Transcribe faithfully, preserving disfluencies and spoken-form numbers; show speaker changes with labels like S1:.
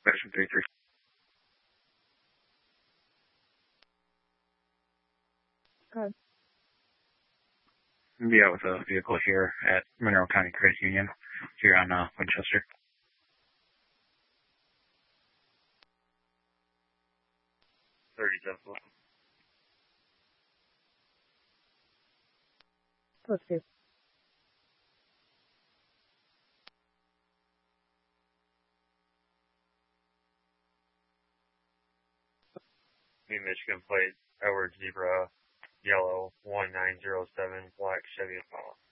S1: Question three three.
S2: Good.
S1: Yeah, with a vehicle here at Monroe County Credit Union here on uh, Winchester. thirty-seven.
S2: Let's do.
S1: New Michigan plate, Edward Zebra, yellow, one nine zero seven, black Chevy Impala.